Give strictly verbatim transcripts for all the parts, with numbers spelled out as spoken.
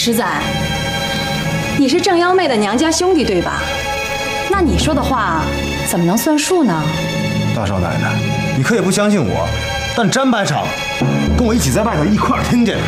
石仔，你是正央妹的娘家兄弟对吧？那你说的话怎么能算数呢？ 大少奶奶，你可以不相信我，但詹排场跟我一起在外头一块儿听见的。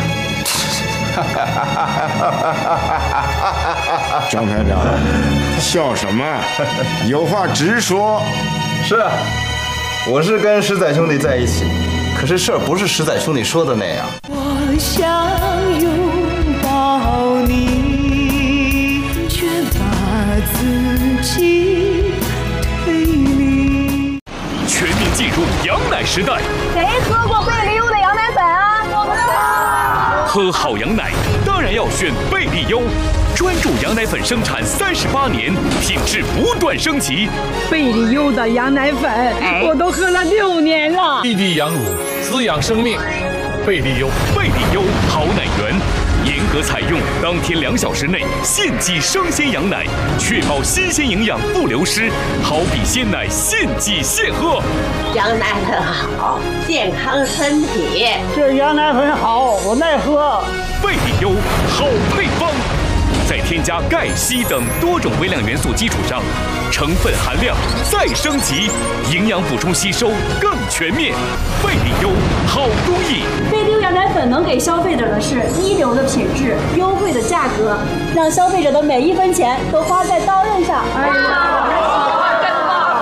张排长，笑什么？有话直说。 是啊，我是跟石仔兄弟在一起，可是事儿不是石仔兄弟说的那样。 我想拥抱你，却把自己推离。 全面进入羊奶时代。 谁喝过贝利优的羊奶粉啊？我们喝好羊奶当然要选贝利优，专注羊奶粉生产三十八年，品质不断升级。 贝利优的羊奶粉，我都喝了六年了。 滴滴羊乳，滋养生命。贝利优， 贝利优好奶源，严格采用当天两小时内现挤生鲜羊奶，确保新鲜营养不流失，好比鲜奶现挤现喝。 羊奶粉好，健康身体。 这羊奶粉好，我耐喝。 贝利优好配方，在添加钙、硒等多种微量元素基础上，成分含量再升级，营养补充吸收更全面。贝利优好工艺。 贝利优羊奶粉能给消费者的是一流的品质、优惠的价格，让消费者的每一分钱都花在刀刃上。哎呀，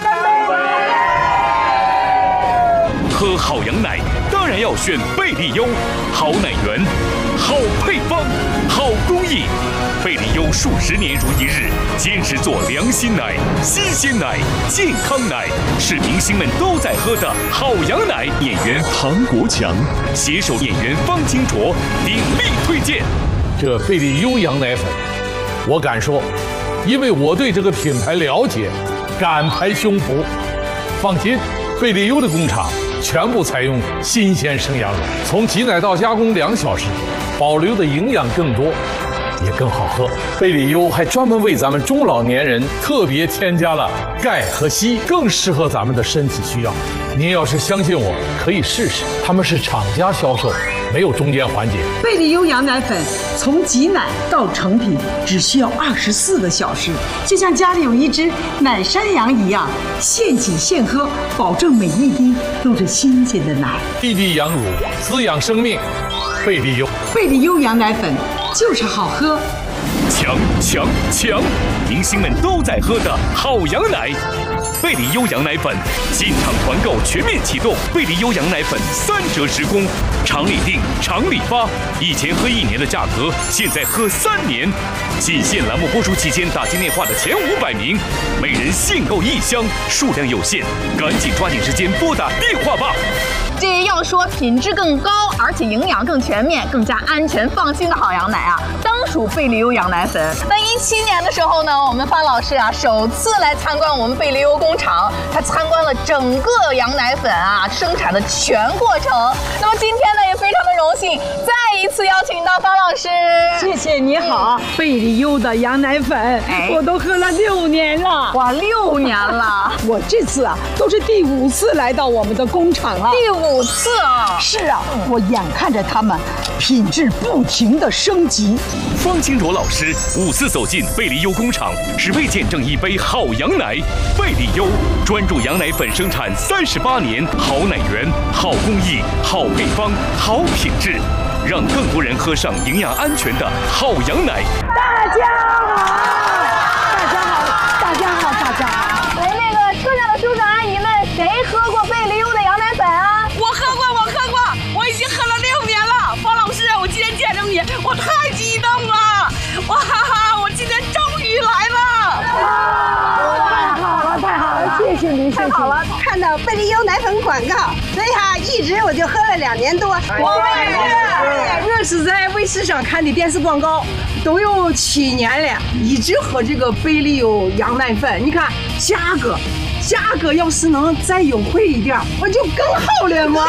喝好羊奶当然要选贝利优，好奶源，好配方，好工艺。贝利优数十年如一日，坚持做良心奶、新鲜奶、健康奶，是明星们都在喝的好羊奶。演员唐国强携手演员方清卓鼎力推荐这贝利优羊奶粉，我敢说，因为我对这个品牌了解，敢拍胸脯。放心，贝利优的工厂全部采用新鲜生羊乳，从挤奶到加工两小时，保留的营养更多，也更好喝。贝利优还专门为咱们中老年人特别添加了钙和硒，更适合咱们的身体需要。您要是相信我，可以试试，他们是厂家销售，没有中间环节。 贝利优羊奶粉从挤奶到成品只需要二十四个小时，就像家里有一只奶山羊一样，现挤现喝，保证每一滴都是新鲜的奶。 滴滴羊乳，滋养生命。贝利优， 贝利优羊奶粉就是好喝。 强强强！明星们都在喝的好羊奶。贝利优羊奶粉进场团购全面启动，贝利优羊奶粉三折直供，厂里订，厂里发。以前喝一年的价格，现在喝三年。仅限栏目播出期间打进电话的前五百名，每人限购一箱，数量有限，赶紧抓紧时间拨打电话吧。 这要说品质更高，而且营养更全面、更加安全放心的好羊奶啊，当属贝利优羊奶粉。那一七年的时候呢，我们方老师啊首次来参观我们贝利优工厂，他参观了整个羊奶粉啊生产的全过程。那么今天呢，也非常的荣幸，再一次邀请到方老师。 谢谢你好，贝利优的羊奶粉， 哎我都喝了六年了。 哇，六年了！ 我这次啊都是第五次来到我们的工厂了。 第五次啊！ 是啊，我眼看着他们品质不停的升级。 方清卓老师五次走进贝利优工厂，只为见证一杯好羊奶。贝利优专注羊奶粉生产三十八年，好奶源、好工艺、好配方、好品质，让更多人喝上营养安全的好羊奶。 大家好，大家好，大家好，大家好。 喂，那个车上的叔叔阿姨们，谁喝过贝利优的羊奶粉啊？ 我喝过，我喝过，我已经喝了六年了。方老师，我今天见着你，我太激动了！哇哈哈，我今天终于来了！ 太好了，太好了，谢谢您， 太好了，看到贝利优奶粉广告，所以哈，一直我就喝了两年多。 我也是， 我是在卫视上看的电视广告，都有七年了，一直喝这个贝利优羊奶粉。你看价格，价格要是能再优惠一点，我就更好了嘛。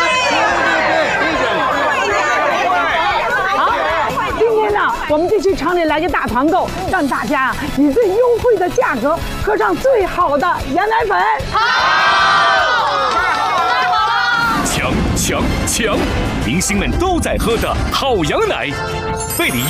我们就去厂里来个大团购，让大家以最优惠的价格喝上最好的羊奶粉。 好，强强强！明星们都在喝的好羊奶，贝利。